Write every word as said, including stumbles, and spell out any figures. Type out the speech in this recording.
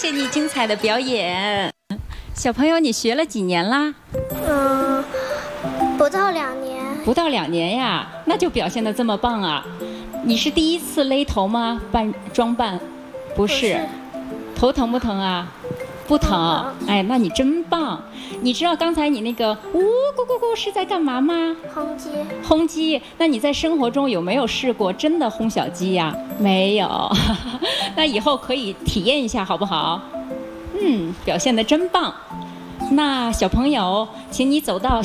谢你精彩的表演。小朋友，你学了几年啦？ 嗯，不到两年。 不到两年呀，那就表现得这么棒啊！你是第一次勒头吗？扮装扮？不是。 不是。 头疼不疼啊？不疼。哎，那你真棒！你知道刚才你那个呜咕咕咕是在干嘛吗？ 轰鸡。 轰鸡。那你在生活中有没有试过真的轰小鸡呀？没有。那以后可以体验一下，好不好？嗯，表现得真棒。那小朋友，请你走到